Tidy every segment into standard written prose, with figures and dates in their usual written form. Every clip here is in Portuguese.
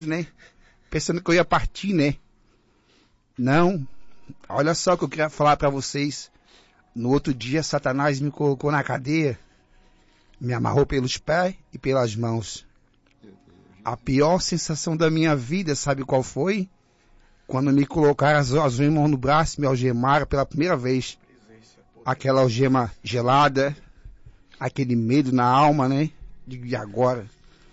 né? Pensando que eu ia partir, né? Não. Olha só o que eu queria falar para vocês. No outro dia, Satanás me colocou na cadeia, me amarrou pelos pés e pelas mãos. A pior sensação da minha vida, sabe qual foi? Quando me colocaram as algemas no braço, me algemaram pela primeira vez. Aquela algema gelada, aquele medo na alma, né? E agora?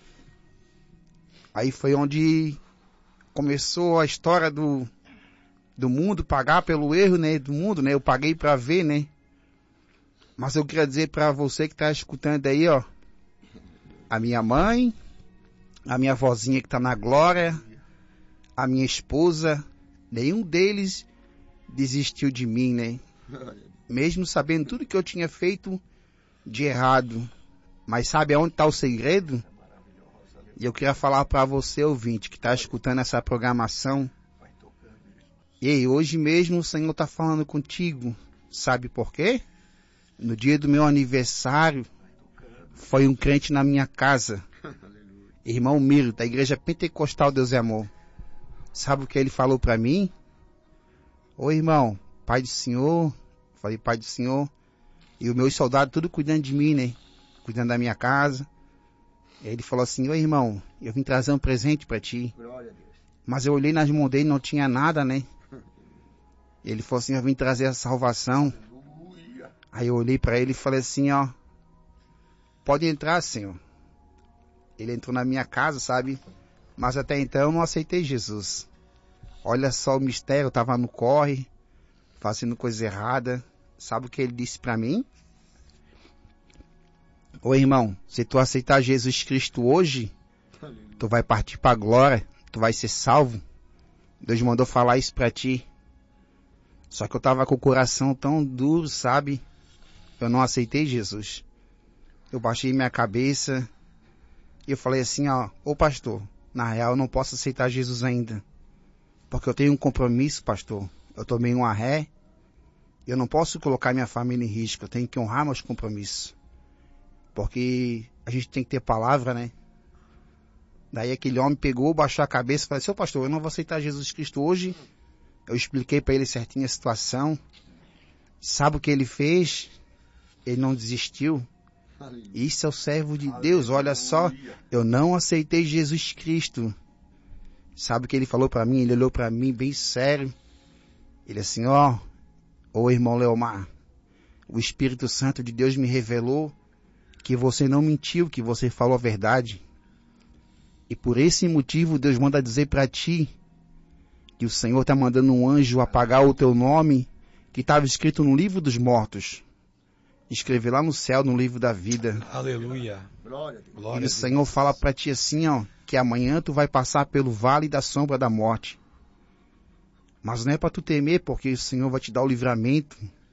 Aí foi onde começou a história do mundo pagar pelo erro, né? Do mundo, né? Eu paguei para ver, né? Mas eu queria dizer para você que está escutando aí, ó. A minha mãe, a minha vozinha que está na glória, a minha esposa, nenhum deles desistiu de mim, né? Mesmo sabendo tudo que eu tinha feito de errado. Mas sabe aonde está o segredo? E eu queria falar para você, ouvinte, que está escutando essa programação. Ei, hoje mesmo o Senhor está falando contigo. Sabe por quê? No dia do meu aniversário, foi um crente na minha casa. Irmão Miro, da Igreja Pentecostal Deus é Amor. Sabe o que ele falou para mim? Ô irmão, Pai do Senhor. Falei, Pai do Senhor. E os meus soldados tudo cuidando de mim, né? Cuidando da minha casa. E aí ele falou assim, ô irmão, eu vim trazer um presente para ti. Mas eu olhei nas mãos dele e não tinha nada, né? Ele falou assim, eu vim trazer a salvação. Aí eu olhei para ele e falei assim, ó. Pode entrar, Senhor. Ele entrou na minha casa, sabe? Mas até então eu não aceitei Jesus. Olha só o mistério, eu estava no corre, fazendo coisa errada. Sabe o que ele disse para mim? Ô irmão, se tu aceitar Jesus Cristo hoje, tu vai partir para a glória, tu vai ser salvo. Deus mandou falar isso para ti. Só que eu estava com o coração tão duro, sabe? Eu não aceitei Jesus. Eu baixei minha cabeça e eu falei assim, ó, ô pastor, na real eu não posso aceitar Jesus ainda. Porque eu tenho um compromisso, pastor. Eu tomei uma ré. Eu não posso colocar minha família em risco. Eu tenho que honrar meus compromissos. Porque a gente tem que ter palavra, né? Daí aquele homem pegou, baixou a cabeça e falou, seu pastor, eu não vou aceitar Jesus Cristo hoje. Eu expliquei para ele certinho a situação. Sabe o que ele fez? Ele não desistiu. Isso é o servo de Deus. Olha só, eu não aceitei Jesus Cristo. Sabe o que ele falou para mim? Ele olhou para mim bem sério. Ele assim, ó, ô irmão Leomar, o Espírito Santo de Deus me revelou que você não mentiu, que você falou a verdade. E por esse motivo Deus manda dizer para ti que o Senhor está mandando um anjo apagar o teu nome que estava escrito no livro dos mortos. Escrever lá no céu, no livro da vida. Aleluia. E o Senhor fala para ti assim, ó, que amanhã tu vai passar pelo vale da sombra da morte. Mas não é para tu temer, porque o Senhor vai te dar o livramento.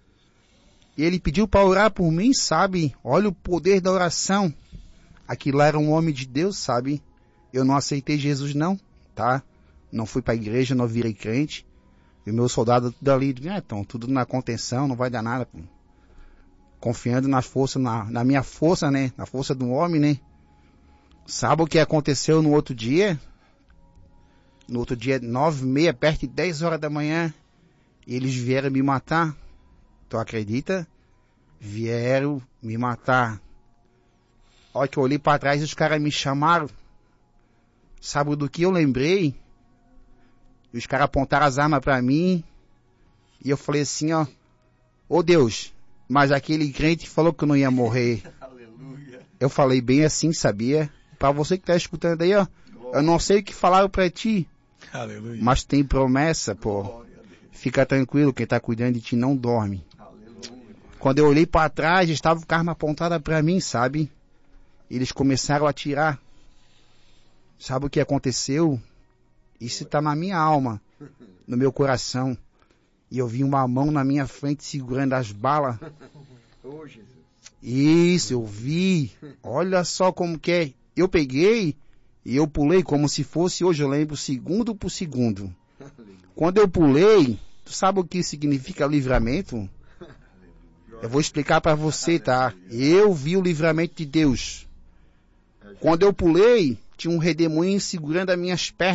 E ele pediu para orar por mim, sabe? Olha o poder da oração. Aquilo era um homem de Deus, sabe? Eu não aceitei Jesus não, tá? Não fui para a igreja, não virei crente. E o meu soldado tudo ali, então, tudo na contenção, não vai dar nada, pô. Confiando na força, na minha força, né? Na força do homem, né? Sabe o que aconteceu no outro dia? No outro dia, 9h30, perto de 10 horas da manhã, eles vieram me matar. Tu acredita? Vieram me matar. Olha que eu olhei para trás e os caras me chamaram. Sabe do que eu lembrei? E os caras apontaram as armas para mim. E eu falei assim, ó. Ô Deus, mas aquele crente falou que eu não ia morrer. Eu falei bem assim, sabia? Para você que tá escutando aí, ó. Eu não sei o que falaram para ti. Aleluia. Mas tem promessa, pô. Fica tranquilo, quem tá cuidando de ti não dorme. Quando eu olhei para trás, estava com a arma apontada para mim, sabe? Eles começaram a atirar. Sabe o que aconteceu? Isso está na minha alma, no meu coração. E eu vi uma mão na minha frente segurando as balas. Isso, eu vi. Olha só como que é. Eu peguei e eu pulei como se fosse, hoje eu lembro, segundo por segundo. Quando eu pulei, tu sabe o que significa livramento? Eu vou explicar para você, tá? Eu vi o livramento de Deus. Quando eu pulei, tinha um redemoinho segurando as minhas pernas.